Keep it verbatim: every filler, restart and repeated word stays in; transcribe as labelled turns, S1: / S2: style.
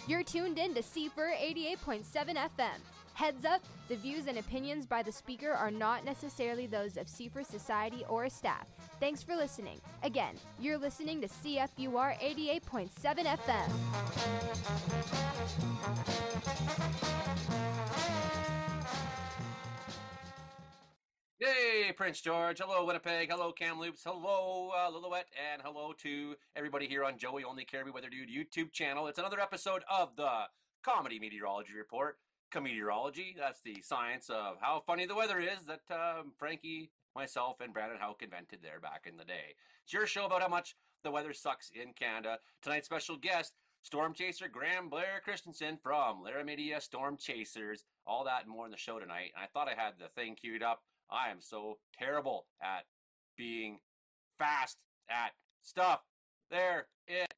S1: You're tuned in to C F U R eighty-eight point seven F M. Heads up, the views and opinions by the speaker are not necessarily those of C F U R Society or staff. Thanks for listening. Again, you're listening to C F U R eighty-eight point seven F M.
S2: Hey, Prince George. Hello, Winnipeg. Hello, Kamloops. Hello, uh, Lillooet. And hello to everybody here on Joey Only Caribou Weather Dude YouTube channel. It's another episode of the Comedy Meteorology Report. Cometeorology, that's the science of how funny the weather is that uh, Frankie, myself, and Brandon Houck invented there back in the day. It's your show about how much the weather sucks in Canada. Tonight's special guest, Storm Chaser Graham Blair Christensen from Laramidia Storm Chasers. All that and more in the show tonight. And I thought I had the thing queued up. I am so terrible at being fast at stuff. There it